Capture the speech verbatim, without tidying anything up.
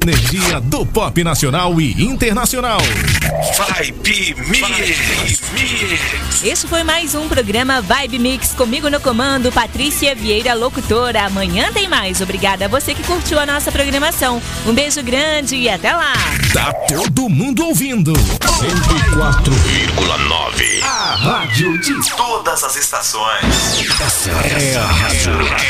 energia do pop nacional e internacional. Vibe Mix. Esse foi mais um programa Vibe Mix, comigo no comando, Patrícia Vieira, locutora. Amanhã tem mais. Obrigada a você que curtiu a nossa programação. Um beijo grande e até lá. Tá todo mundo ouvindo. cento e quatro vírgula nove. A rádio de Todas as estações. Essa é a rádio